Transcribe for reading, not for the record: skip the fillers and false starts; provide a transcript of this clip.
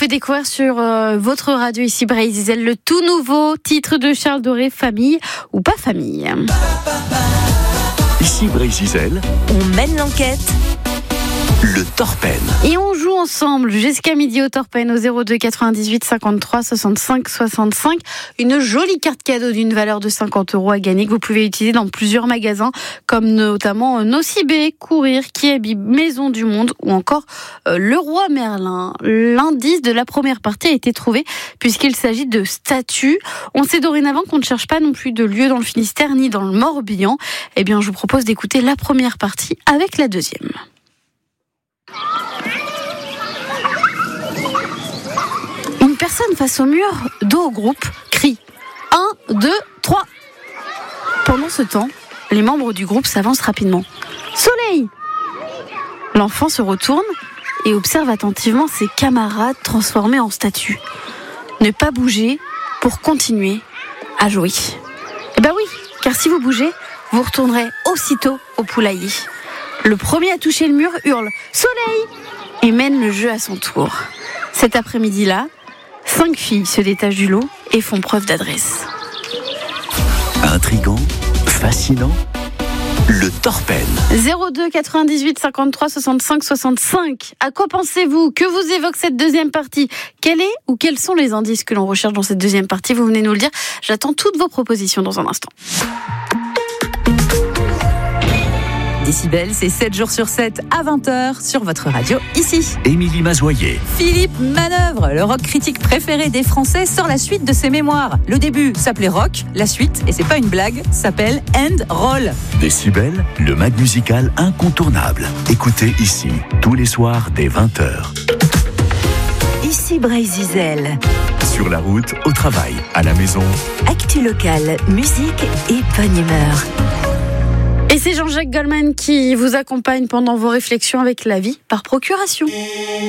fait découvrir sur votre radio ici Bray Zizel le tout nouveau titre de Charles Doré, Famille ou pas famille. Ici Bray Zizel, on mène l'enquête. Le Torpen. Et on joue ensemble jusqu'à midi au Torpen au 02 98 53 65 65. Une jolie carte cadeau d'une valeur de 50 € à gagner que vous pouvez utiliser dans plusieurs magasins comme notamment Nocibé, Courir, Kiabi, Maison du Monde ou encore Leroy Merlin. L'indice de la première partie a été trouvé puisqu'il s'agit de statues. On sait dorénavant qu'on ne cherche pas non plus de lieu dans le Finistère ni dans le Morbihan. Eh bien, je vous propose d'écouter la première partie avec la deuxième. Une personne face au mur, dos au groupe, crie 1, 2, 3. Pendant ce temps, les membres du groupe s'avancent rapidement. Soleil! L'enfant se retourne et observe attentivement ses camarades transformés en statues. Ne pas bouger pour continuer à jouer. Eh ben oui, car si vous bougez, vous retournerez aussitôt au poulailler. Le premier à toucher le mur hurle « Soleil !» et mène le jeu à son tour. Cet après-midi-là, 5 filles se détachent du lot et font preuve d'adresse. Intriguant, fascinant, le Torpen. 02 98 53 65 65. À quoi pensez-vous? Que vous évoque cette deuxième partie? Quel est ou quels sont les indices que l'on recherche dans cette deuxième partie? Vous venez nous le dire. J'attends toutes vos propositions dans un instant. Décibel, c'est 7 jours sur 7 à 20h sur votre radio ici. Émilie Mazoyer. Philippe Manœuvre, le rock critique préféré des Français, sort la suite de ses mémoires. Le début s'appelait Rock, la suite, et c'est pas une blague, s'appelle End Roll. Décibel, le mag musical incontournable. Écoutez ici, tous les soirs dès 20h. Ici Bray Zizel. Sur la route, au travail, à la maison. Actu locale, musique et bonne humeur. Et c'est Jean-Jacques Goldman qui vous accompagne pendant vos réflexions avec la vie par procuration.